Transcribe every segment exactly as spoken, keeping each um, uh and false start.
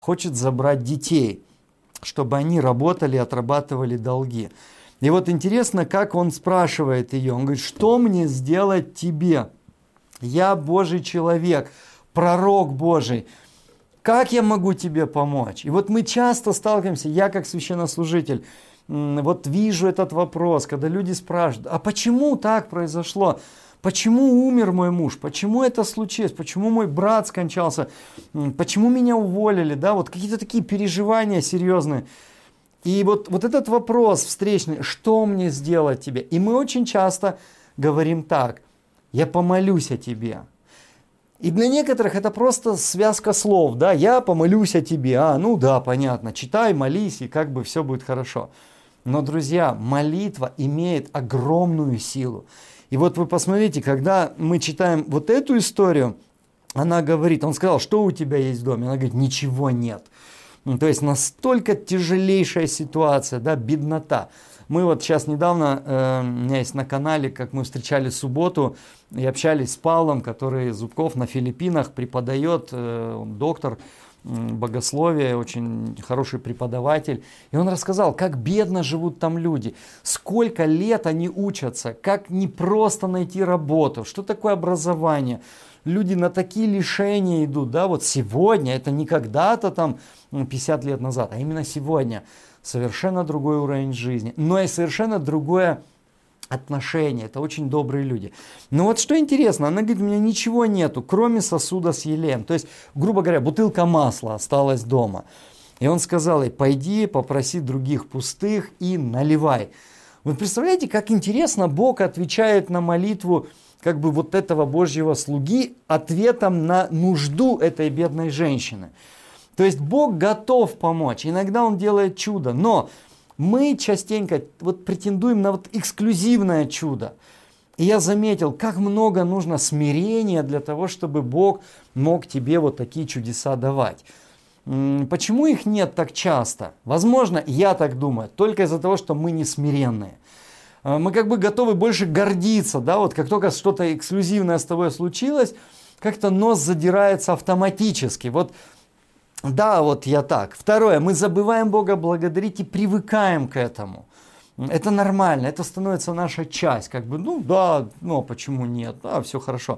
хочет забрать детей, чтобы они работали, отрабатывали долги. И вот интересно, как он спрашивает ее. Он говорит, что мне сделать тебе? Я Божий человек, пророк Божий. Как я могу тебе помочь? И вот мы часто сталкиваемся, я как священнослужитель, вот вижу этот вопрос, когда люди спрашивают, а почему так произошло? Почему умер мой муж? Почему это случилось? Почему мой брат скончался? Почему меня уволили? Да, вот какие-то такие переживания серьезные. И вот, вот этот вопрос встречный, что мне сделать тебе? И мы очень часто говорим так, я помолюсь о тебе. И для некоторых это просто связка слов, да, я помолюсь о тебе, а, ну да, понятно, читай, молись, и как бы все будет хорошо. Но, друзья, молитва имеет огромную силу. И вот вы посмотрите, когда мы читаем вот эту историю, она говорит, он сказал, что у тебя есть в доме? Она говорит, ничего нет. Ну, то есть настолько тяжелейшая ситуация, да, беднота. Мы вот сейчас недавно, э, у меня есть на канале, как мы встречали субботу и общались с Павлом, который Зубков на Филиппинах преподает, э, он доктор богословия, очень хороший преподаватель. И он рассказал, как бедно живут там люди, сколько лет они учатся, как непросто найти работу, что такое образование. Люди на такие лишения идут, да, вот сегодня, это не когда-то там пятьдесят лет назад, а именно сегодня. Совершенно другой уровень жизни, но и совершенно другое отношение. Это очень добрые люди. Но вот что интересно, она говорит, у меня ничего нету, кроме сосуда с елеем. То есть, грубо говоря, бутылка масла осталась дома. И он сказал ей, пойди, попроси других пустых и наливай. Вы представляете, как интересно Бог отвечает на молитву как бы вот этого Божьего слуги ответом на нужду этой бедной женщины. То есть Бог готов помочь, иногда Он делает чудо, но мы частенько вот претендуем на вот эксклюзивное чудо. И я заметил, как много нужно смирения для того, чтобы Бог мог тебе вот такие чудеса давать. Почему их нет так часто? Возможно, я так думаю, только из-за того, что мы не смиренные. Мы как бы готовы больше гордиться, да, вот как только что-то эксклюзивное с тобой случилось, как-то нос задирается автоматически. Вот, да, вот я так. Второе, мы забываем Бога благодарить и привыкаем к этому. Это нормально, это становится наша часть, как бы, ну да, ну почему нет, да, все хорошо.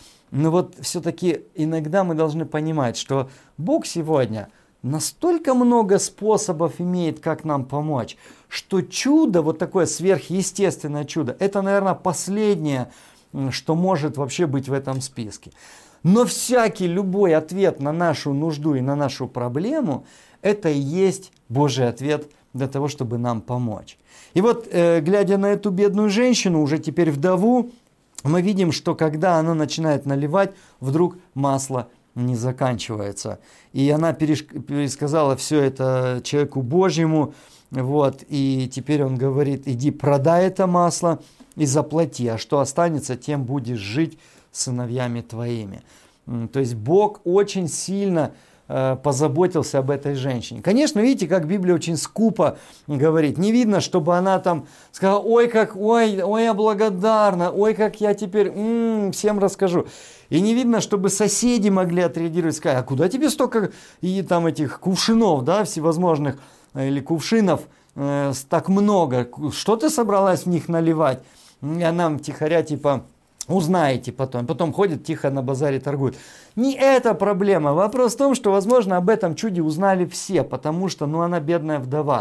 Но вот все-таки иногда мы должны понимать, что Бог сегодня настолько много способов имеет, как нам помочь, что чудо, вот такое сверхъестественное чудо, это, наверное, последнее, что может вообще быть в этом списке. Но всякий, любой ответ на нашу нужду и на нашу проблему, это и есть Божий ответ для того, чтобы нам помочь. И вот, э, глядя на эту бедную женщину, уже теперь вдову, мы видим, что когда она начинает наливать, вдруг масло не заканчивается. И она пересказала все это человеку Божьему, вот, и теперь он говорит, иди продай это масло и заплати, а что останется, тем будешь жить с сыновьями твоими. То есть Бог очень сильно э, позаботился об этой женщине. Конечно, видите, как Библия очень скупо говорит. Не видно, чтобы она там сказала, ой, как, ой, ой, я благодарна, ой, как я теперь м-м, всем расскажу. И не видно, чтобы соседи могли отреагировать, сказать, а куда тебе столько и там этих кувшинов, да, всевозможных, или кувшинов э, так много, что ты собралась в них наливать? И она тихоря типа, узнаете потом, потом ходит тихо на базаре торгует. Не это проблема, вопрос в том, что, возможно, об этом чуде узнали все, потому что, ну, она бедная вдова.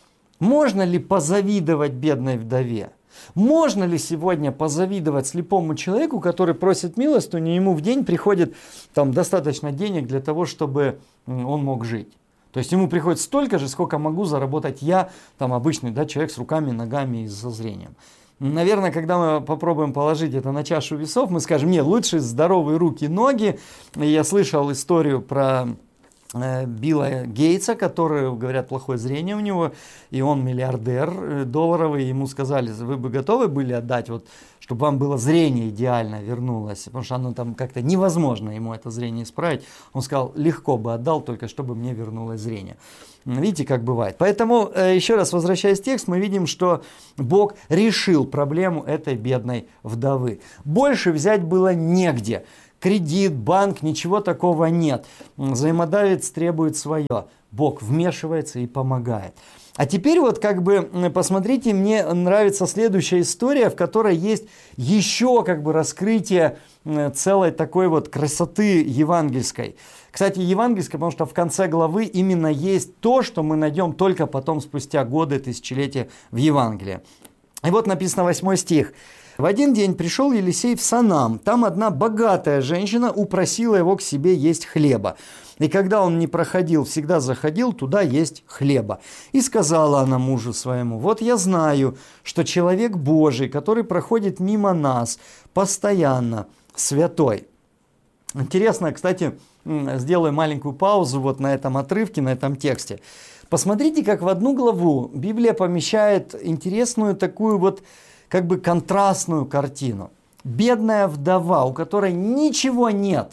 Можно ли позавидовать бедной вдове? Можно ли сегодня позавидовать слепому человеку, который просит милостыню, ему в день приходит там достаточно денег для того, чтобы он мог жить? То есть ему приходит столько же, сколько могу заработать я, там обычный, да, человек с руками, ногами и со зрением. Наверное, когда мы попробуем положить это на чашу весов, мы скажем, нет, лучше здоровые руки и ноги. Я слышал историю про э, Билла Гейтса, который, говорят, плохое зрение у него, и он миллиардер долларовый, ему сказали, вы бы готовы были отдать, вот, чтобы вам было зрение идеально вернулось, потому что оно там как-то невозможно ему это зрение исправить. Он сказал, легко бы отдал, только чтобы мне вернулось зрение. Видите, как бывает. Поэтому, еще раз возвращаясь в текст, мы видим, что Бог решил проблему этой бедной вдовы. Больше взять было негде. кредит, банк, ничего такого нет. Взаимодавец требует свое. Бог вмешивается и помогает. А теперь вот как бы посмотрите, мне нравится следующая история, в которой есть еще как бы раскрытие целой такой вот красоты евангельской. Кстати, евангельской, потому что в конце главы именно есть то, что мы найдем только потом, спустя годы, тысячелетия в Евангелии. И вот написано восьмой стих. «В один день пришел Елисей в Санам. Там одна богатая женщина упросила его к себе есть хлеба. И когда он не проходил, всегда заходил туда есть хлеба. И сказала она мужу своему: вот я знаю, что человек Божий, который проходит мимо нас, постоянно святой». Интересно, кстати, сделаю маленькую паузу вот на этом отрывке, на этом тексте. Посмотрите, как в одну главу Библия помещает интересную такую вот как бы контрастную картину. Бедная вдова, у которой ничего нет.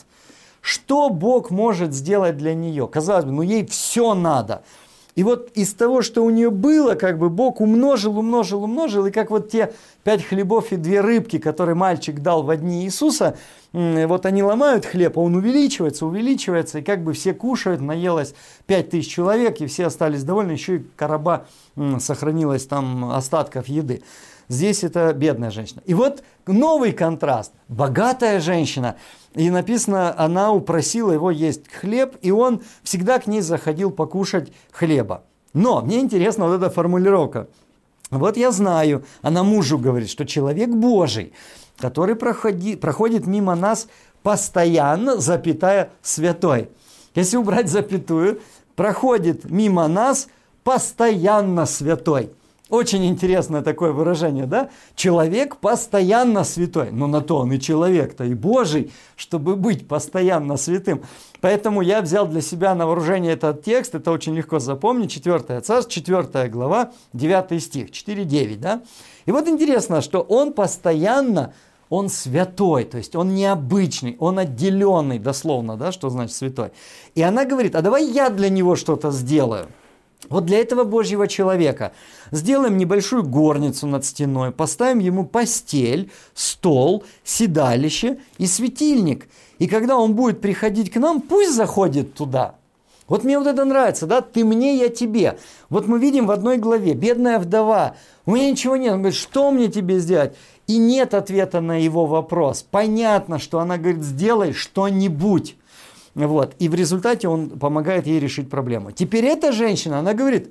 Что Бог может сделать для нее? Казалось бы, ну ей все надо. И вот из того, что у нее было, как бы Бог умножил, умножил, умножил. И как вот те пять хлебов и две рыбки, которые мальчик дал во дни Иисуса, вот они ломают хлеб, а он увеличивается, увеличивается. И как бы все кушают, наелось пять тысяч человек, и все остались довольны. Еще и короба сохранилось там остатков еды. Здесь это бедная женщина. И вот новый контраст. Богатая женщина. И написано, она упросила его есть хлеб, и он всегда к ней заходил покушать хлеба. Но мне интересна вот эта формулировка. Вот я знаю, она мужу говорит, что человек Божий, который проходи, проходит мимо нас постоянно, запятая, святой. Если убрать запятую, проходит мимо нас постоянно святой. Очень интересное такое выражение, да? Человек постоянно святой. Но на то он и человек-то, и Божий, чтобы быть постоянно святым. Поэтому я взял для себя на вооружение этот текст. Это очень легко запомнить. четвёртое Царств, четвёртая глава, девятый стих, четыре девять, да? И вот интересно, что он постоянно, он святой, то есть он необычный, он отделенный, дословно, да, что значит святой. И она говорит, а давай я для него что-то сделаю. Вот для этого Божьего человека сделаем небольшую горницу над стеной, поставим ему постель, стол, седалище и светильник. И когда он будет приходить к нам, пусть заходит туда. Вот мне вот это нравится, да, ты мне, я тебе. Вот мы видим в одной главе, бедная вдова, у меня ничего нет, он говорит, что мне тебе сделать? И нет ответа на его вопрос. Понятно, что она говорит, сделай что-нибудь. Вот. И в результате он помогает ей решить проблему. Теперь эта женщина, она говорит,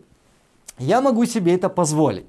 я могу себе это позволить.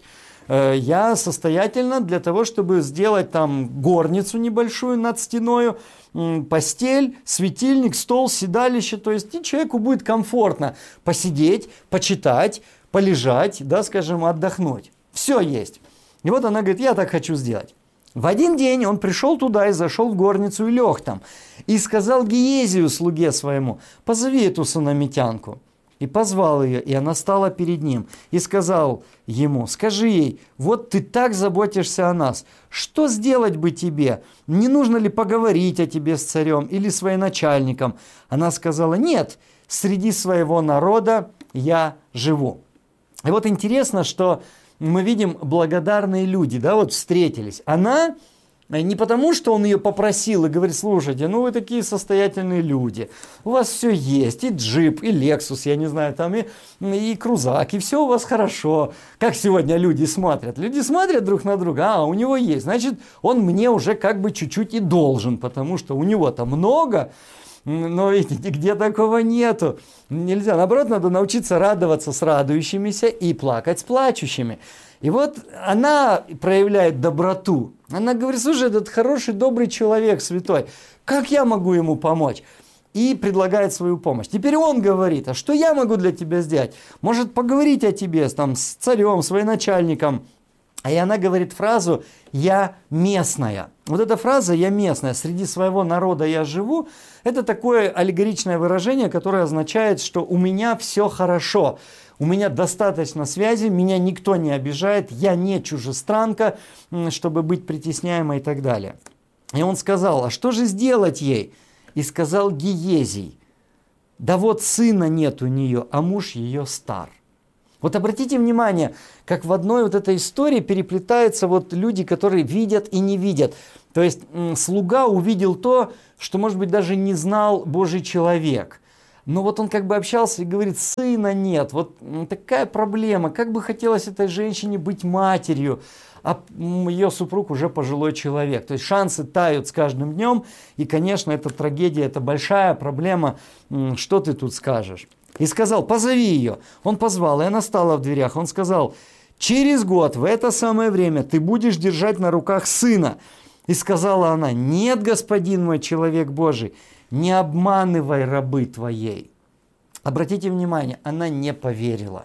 Я состоятельна для того, чтобы сделать там горницу небольшую над стеною, постель, светильник, стол, седалище. То есть и человеку будет комфортно посидеть, почитать, полежать, да, скажем, отдохнуть. Все есть. И вот она говорит, я так хочу сделать. В один день он пришел туда и зашел в горницу и лег там. И сказал Гиезию, слуге своему, позови эту сунамитянку. И позвал ее, и она стала перед ним. И сказал ему, скажи ей, вот ты так заботишься о нас. Что сделать бы тебе? Не нужно ли поговорить о тебе с царем или с военачальником? Она сказала, нет, среди своего народа я живу. И вот интересно, что мы видим, благодарные люди, да, вот встретились. Она не потому, что он ее попросил и говорит, слушайте, ну вы такие состоятельные люди, у вас все есть, и джип, и лексус, я не знаю, там и, и крузак, и все у вас хорошо. Как сегодня люди смотрят? Люди смотрят друг на друга, а у него есть, значит, он мне уже как бы чуть-чуть и должен, потому что у него-то много. Но видите, где такого нету. Нельзя. Наоборот, надо научиться радоваться с радующимися и плакать с плачущими. И вот она проявляет доброту. Она говорит, слушай, этот хороший, добрый человек, святой, как я могу ему помочь? И предлагает свою помощь. Теперь он говорит, а что я могу для тебя сделать? Может, поговорить о тебе там, с царем, с военачальником? И она говорит фразу «я местная». Вот эта фраза «я местная», «среди своего народа я живу» – это такое аллегоричное выражение, которое означает, что у меня все хорошо, у меня достаточно связи, меня никто не обижает, я не чужестранка, чтобы быть притесняемой и так далее. И он сказал, а что же сделать ей? И сказал Гиезий, да вот сына нет у нее, а муж ее стар. Вот обратите внимание, как в одной вот этой истории переплетаются вот люди, которые видят и не видят. То есть слуга увидел то, что, может быть, даже не знал Божий человек. Но вот он как бы общался и говорит: сына нет, вот такая проблема, как бы хотелось этой женщине быть матерью, а ее супруг уже пожилой человек. То есть шансы тают с каждым днем, и, конечно, это трагедия, это большая проблема, что ты тут скажешь. И сказал: позови ее. Он позвал, и она стала в дверях. Он сказал: через год в это самое время ты будешь держать на руках сына. И сказала она: нет, господин мой, человек Божий, не обманывай рабы твоей. Обратите внимание, она не поверила.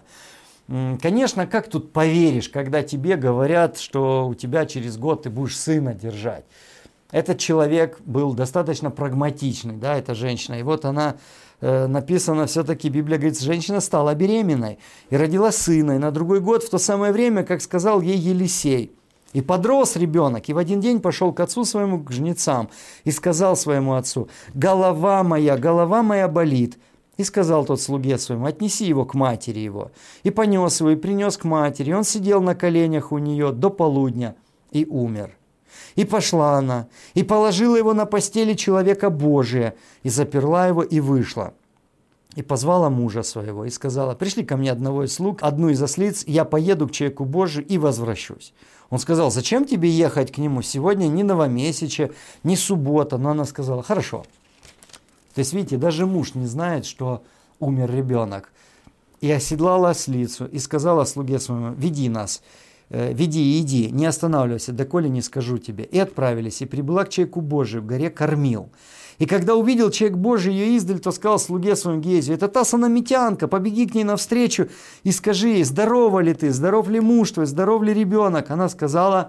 Конечно, как тут поверишь, когда тебе говорят, что у тебя через год ты будешь сына держать? Этот человек был достаточно прагматичный, да, эта женщина. И вот она, э, написано, все-таки Библия говорит, женщина стала беременной и родила сына. И на другой год, в то самое время, как сказал ей Елисей, и подрос ребенок, и в один день пошел к отцу своему, к жнецам, и сказал своему отцу: голова моя, голова моя болит. И сказал тот слуге своему: отнеси его к матери его. И понес его, и принес к матери. И он сидел на коленях у нее до полудня и умер. И пошла она, и положила его на постели человека Божия, и заперла его, и вышла. И позвала мужа своего, и сказала: пришли ко мне одного из слуг, одну из ослиц, я поеду к человеку Божию и возвращусь. Он сказал: зачем тебе ехать к нему? Сегодня ни новомесячие, ни суббота. Но она сказала: хорошо. То есть, видите, даже муж не знает, что умер ребенок. И оседлала ослицу, и сказала слуге своему: веди нас, э, веди и иди, не останавливайся, доколе не скажу тебе. И отправились, и прибыла к человеку Божию в горе Кормил. И когда увидел человек Божий ее издаль, то сказал слуге своему Гезию: это та санамитянка, побеги к ней навстречу и скажи ей: здорова ли ты, здоров ли муж твой, здоров ли ребенок? Она сказала: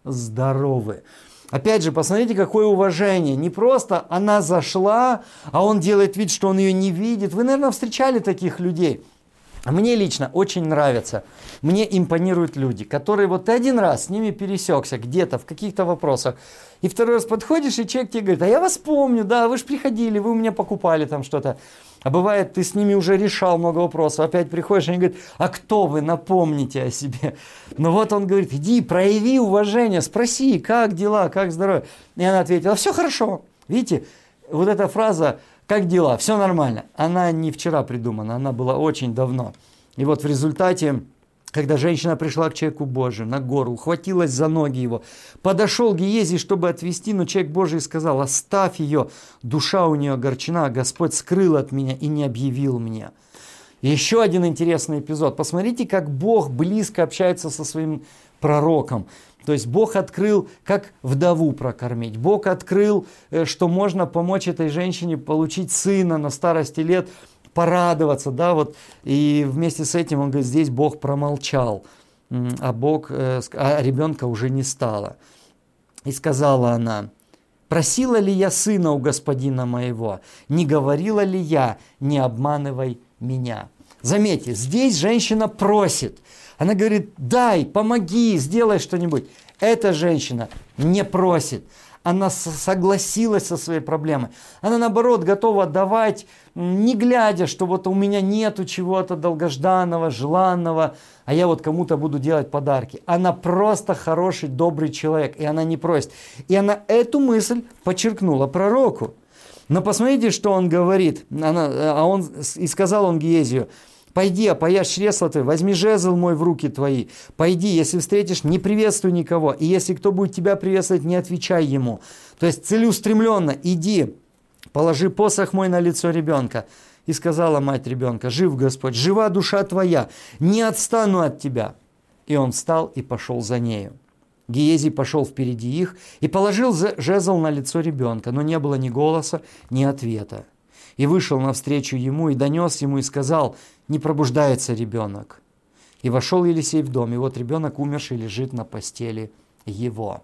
здоровы. Опять же, посмотрите, какое уважение. Не просто она зашла, а он делает вид, что он ее не видит. Вы, наверное, встречали таких людей. Мне лично очень нравится, мне импонируют люди, которые вот один раз с ними пересекся где-то в каких-то вопросах, и второй раз подходишь, и человек тебе говорит: а я вас помню, да, вы же приходили, вы у меня покупали там что-то. А бывает, ты с ними уже решал много вопросов, опять приходишь, и они говорят: а кто вы, напомните о себе. Ну вот он говорит: иди, прояви уважение, спроси, как дела, как здоровье. И она ответила: все хорошо. Видите, вот эта фраза: как дела, все нормально, она не вчера придумана, она была очень давно. И вот в результате, когда женщина пришла к человеку Божию на гору, ухватилась за ноги его, подошел Гиезий, чтобы отвести, но человек Божий сказал: оставь ее, душа у нее огорчена, Господь скрыл от меня и не объявил мне. И еще один интересный эпизод. Посмотрите, как Бог близко общается со своим пророком. То есть Бог открыл, как вдову прокормить. Бог открыл, что можно помочь этой женщине получить сына на старости лет, порадоваться, да, вот. И вместе с этим он говорит: здесь Бог промолчал, а Бог, а ребенка уже не стало. И сказала она: просила ли я сына у господина моего? Не говорила ли я: не обманывай меня? Заметьте, здесь женщина просит. Она говорит: дай, помоги, сделай что-нибудь. Эта женщина не просит. Она согласилась со своей проблемой. Она, наоборот, готова давать, не глядя, что вот у меня нету чего-то долгожданного, желанного, а я вот кому-то буду делать подарки. Она просто хороший, добрый человек, и она не просит. И она эту мысль подчеркнула пророку. Но посмотрите, что он говорит. Она, а он, и сказал он Гиезию: пойди, опояшь чресла твои, возьми жезл мой в руки твои. Пойди, если встретишь, не приветствуй никого. И если кто будет тебя приветствовать, не отвечай ему. То есть целеустремленно иди, положи посох мой на лицо ребенка. И сказала мать ребенка: жив Господь, жива душа твоя, не отстану от тебя. И он встал и пошел за нею. Гиезий пошел впереди их и положил жезл на лицо ребенка, но не было ни голоса, ни ответа. И вышел навстречу ему, и донес ему, и сказал: не пробуждается ребенок. И вошел Елисей в дом, и вот ребенок умерший лежит на постели его.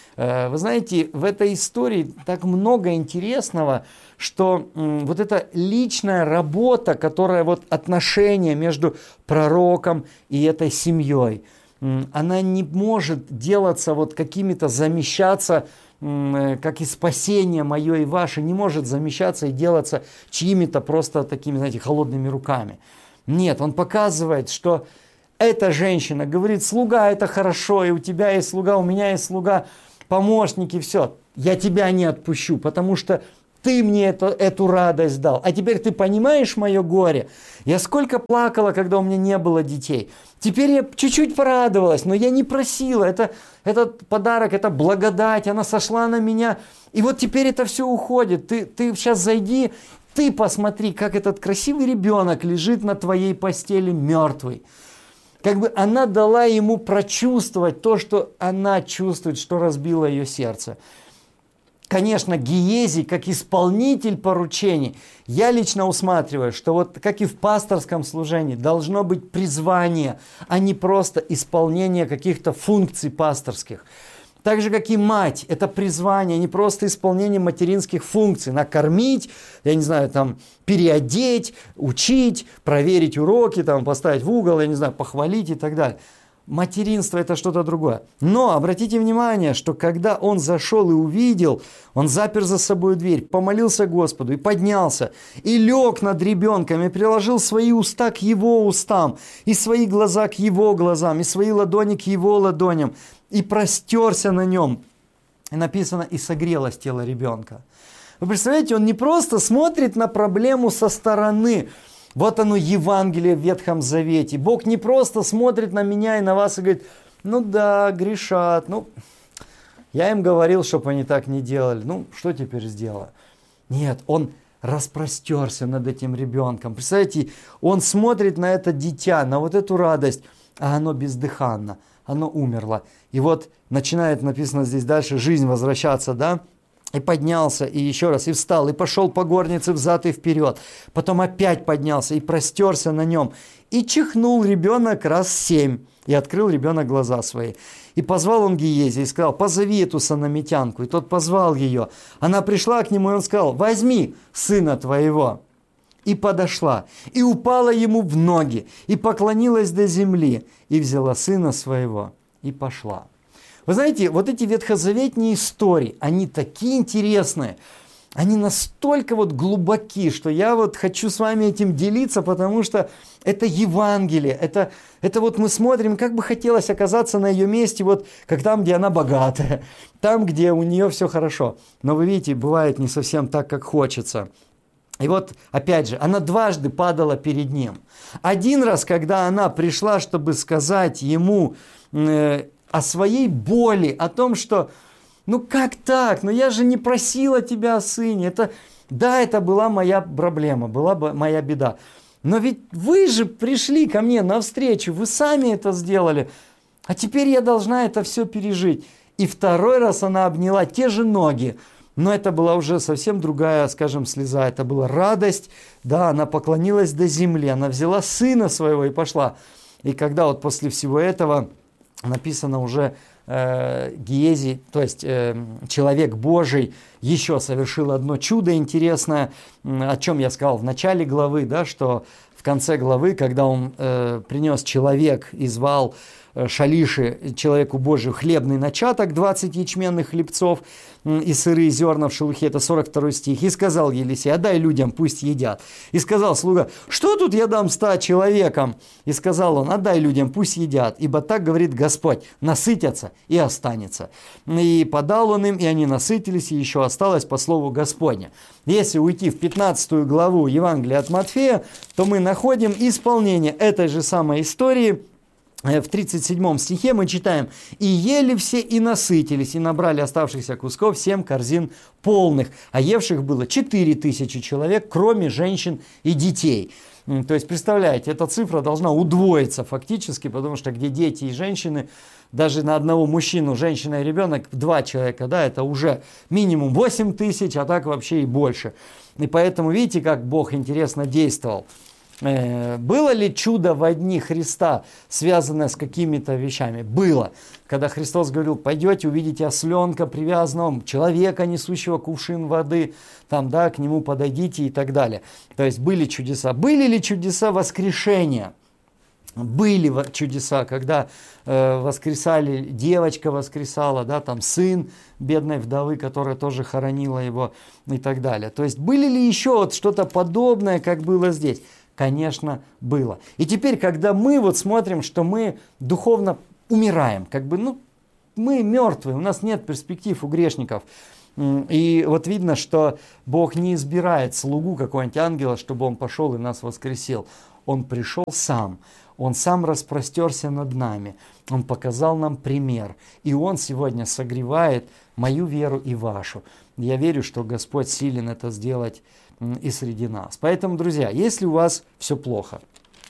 Вы знаете, в этой истории так много интересного, что вот эта личная работа, которая вот отношения между пророком и этой семьей, она не может делаться вот какими-то, замещаться, как и спасение мое и ваше, не может замещаться и делаться чьими-то просто такими, знаете, холодными руками. Нет, он показывает, что эта женщина говорит: слуга, это хорошо, и у тебя есть слуга, у меня есть слуга, помощники, все. я тебя не отпущу, потому что ты мне это, эту радость дал. А теперь ты понимаешь мое горе? Я сколько плакала, когда у меня не было детей. Теперь я чуть-чуть порадовалась, но я не просила. Это, этот подарок, это благодать, она сошла на меня. И вот теперь это все уходит. Ты, ты сейчас зайди, ты посмотри, как этот красивый ребенок лежит на твоей постели мертвый. Как бы она дала ему прочувствовать то, что она чувствует, что разбило ее сердце. Конечно, Гиези, как исполнитель поручений, я лично усматриваю, что вот как и в пасторском служении, должно быть призвание, а не просто исполнение каких-то функций пасторских. Так же, как и мать, это призвание, не просто исполнение материнских функций. Накормить, я не знаю, там, переодеть, учить, проверить уроки, там, поставить в угол, я не знаю, похвалить и так далее. Материнство – это что-то другое. Но обратите внимание, что когда он зашел и увидел, он запер за собой дверь, помолился Господу и поднялся, и лег над ребенком, и приложил свои уста к его устам, и свои глаза к его глазам, и свои ладони к его ладоням, и простерся на нем. И написано, и согрелось тело ребенка. Вы представляете, он не просто смотрит на проблему со стороны. Вот оно, Евангелие в Ветхом Завете. Бог не просто смотрит на меня и на вас и говорит, ну да, грешат, ну, я им говорил, чтобы они так не делали, ну, что теперь сделаю? Нет, он распростерся над этим ребенком. Представляете, он смотрит на это дитя, на вот эту радость, а оно бездыханно, оно умерло. И вот начинает, написано здесь дальше, жизнь возвращаться, да? И поднялся, и еще раз, и встал, и пошел по горнице взад и вперед. Потом опять поднялся и простерся на нем. И чихнул ребенок раз семь, и открыл ребенок глаза свои. И позвал он Гиези, и сказал, позови эту санамитянку. И тот позвал ее. Она пришла к нему, и он сказал, возьми сына твоего. И подошла, и упала ему в ноги, и поклонилась до земли, и взяла сына своего, и пошла. Вы знаете, вот эти ветхозаветные истории, они такие интересные, они настолько вот глубоки, что я вот хочу с вами этим делиться, потому что это Евангелие, это, это вот мы смотрим, как бы хотелось оказаться на ее месте, вот как там, где она богатая, там, где у нее все хорошо. Но вы видите, бывает не совсем так, как хочется. И вот, опять же, она дважды падала перед ним. Один раз, когда она пришла, чтобы сказать ему э, о своей боли, о том, что, ну как так, ну я же не просила тебя о сыне, это, да, это была моя проблема, была бы моя беда. Но ведь вы же пришли ко мне навстречу, вы сами это сделали, а теперь я должна это все пережить. И второй раз она обняла те же ноги, но это была уже совсем другая, скажем, слеза. Это была радость, да, она поклонилась до земли, она взяла сына своего и пошла. И когда вот после всего этого написано уже э, Гиези, то есть э, человек Божий, еще совершил одно чудо интересное, о чем я сказал в начале главы, да, что в конце главы, когда он э, принес человек и звал Шалиши, человеку Божию, хлебный начаток, двадцать ячменных хлебцов и сырые зерна в шелухе, это сорок второй стих, и сказал Елисей, отдай людям, пусть едят. И сказал слуга, что тут я дам ста человекам? И сказал он, отдай людям, пусть едят, ибо так говорит Господь, насытятся и останется. И подал он им, и они насытились, и еще осталось по слову Господня. Если уйти в пятнадцатую главу Евангелия от Матфея, то мы находим исполнение этой же самой истории. В тридцать седьмом стихе мы читаем, «И ели все, и насытились, и набрали оставшихся кусков семь корзин полных, а евших было четыре тысячи человек, кроме женщин и детей». То есть, представляете, эта цифра должна удвоиться фактически, потому что где дети и женщины, даже на одного мужчину, женщина и ребенок, два человека, да, это уже минимум восемь тысяч, а так вообще и больше. И поэтому видите, как Бог интересно действовал. Было ли чудо во дни Христа, связанное с какими-то вещами? Было. Когда Христос говорил, пойдете, увидите осленка привязанного, человека, несущего кувшин воды, там, да, к нему подойдите и так далее. То есть были чудеса. Были ли чудеса воскрешения? Были чудеса, когда э, воскресали, девочка воскресала, да, там сын бедной вдовы, которая тоже хоронила его и так далее. То есть были ли еще вот что-то подобное, как было здесь? Конечно, было. И теперь, когда мы вот смотрим, что мы духовно умираем, как бы, ну, мы мертвые, у нас нет перспектив у грешников. И вот видно, что Бог не избирает слугу какого-нибудь ангела, чтобы он пошел и нас воскресил. Он пришел сам. Он сам распростерся над нами. Он показал нам пример. И Он сегодня согревает мою веру и вашу. Я верю, что Господь силен это сделать и среди нас. Поэтому, друзья, если у вас все плохо,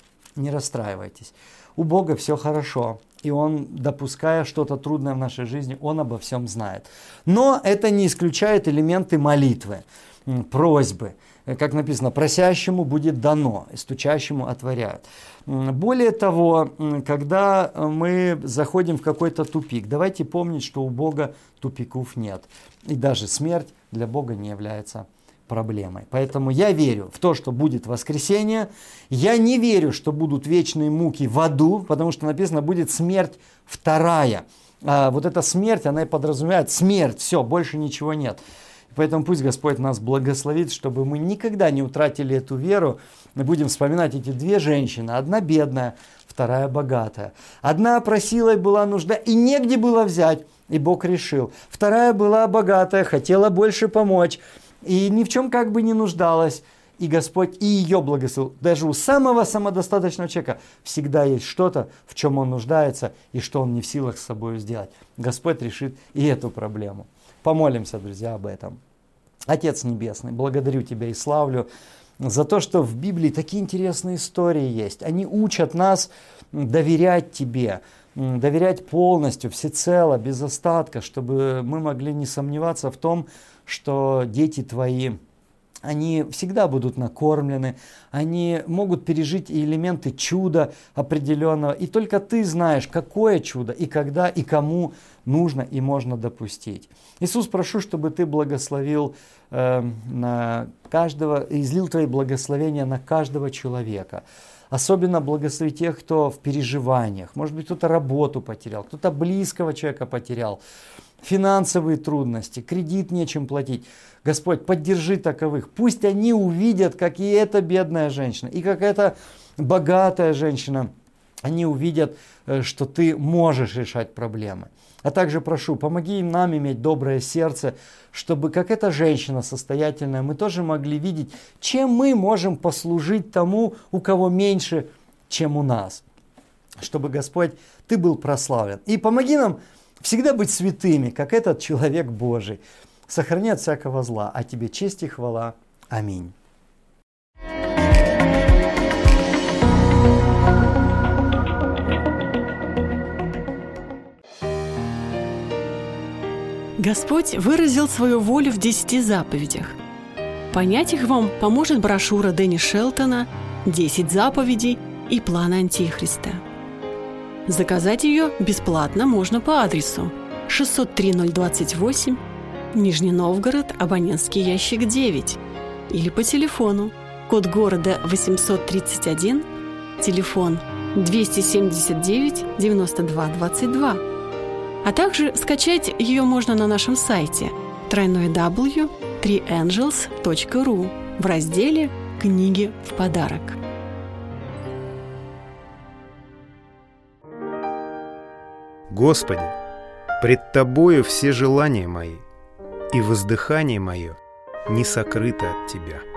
не расстраивайтесь. У Бога все хорошо. И Он, допуская что-то трудное в нашей жизни, Он обо всем знает. Но это не исключает элементы молитвы, просьбы. Как написано, просящему будет дано, и стучащему отворяют. Более того, когда мы заходим в какой-то тупик, давайте помнить, что у Бога тупиков нет. И даже смерть для Бога не является проблемой. Поэтому я верю в то, что будет воскресение. Я не верю, что будут вечные муки в аду, потому что написано, будет смерть вторая. А вот эта смерть, она и подразумевает смерть, все, больше ничего нет. Поэтому пусть Господь нас благословит, чтобы мы никогда не утратили эту веру. Мы будем вспоминать эти две женщины. Одна бедная, вторая богатая. Одна просила и была нужда, и негде было взять, и Бог решил. Вторая была богатая, хотела больше помочь, и ни в чем как бы не нуждалась. И Господь и ее благословил. Даже у самого самодостаточного человека всегда есть что-то, в чем он нуждается, и что он не в силах с собой сделать. Господь решит и эту проблему. Помолимся, друзья, об этом. Отец Небесный, благодарю Тебя и славлю за то, что в Библии такие интересные истории есть. Они учат нас доверять Тебе, доверять полностью, всецело, без остатка, чтобы мы могли не сомневаться в том, что дети Твои, они всегда будут накормлены, они могут пережить элементы чуда определенного. И только Ты знаешь, какое чудо, и когда, и кому нужно и можно допустить. Иисус, прошу, чтобы Ты благословил э, на каждого, излил Твои благословения на каждого человека. Особенно благослови тех, кто в переживаниях. Может быть, кто-то работу потерял, кто-то близкого человека потерял. Финансовые трудности, кредит нечем платить. Господь, поддержи таковых. Пусть они увидят, как и эта бедная женщина, и как эта богатая женщина. Они увидят, что Ты можешь решать проблемы. А также прошу, помоги им нам иметь доброе сердце, чтобы, как эта женщина состоятельная, мы тоже могли видеть, чем мы можем послужить тому, у кого меньше, чем у нас. Чтобы, Господь, Ты был прославлен. И помоги нам всегда быть святыми, как этот человек Божий. Сохрани от всякого зла, а Тебе честь и хвала. Аминь. Господь выразил свою волю в десяти заповедях. Понять их вам поможет брошюра Дэнни Шелтона «Десять заповедей и план Антихриста». Заказать ее бесплатно можно по адресу шестьсот три ноль двадцать восемь, Нижний Новгород, абонентский ящик девять, или по телефону, код города восемьсот тридцать один, телефон двести семьдесят девять девяносто два двадцать два. А также скачать ее можно на нашем сайте дабл ю дабл ю дабл ю точка три энджелс точка ру в разделе «Книги в подарок». Господи, пред Тобою все желания мои, и воздыхание мое не сокрыто от Тебя.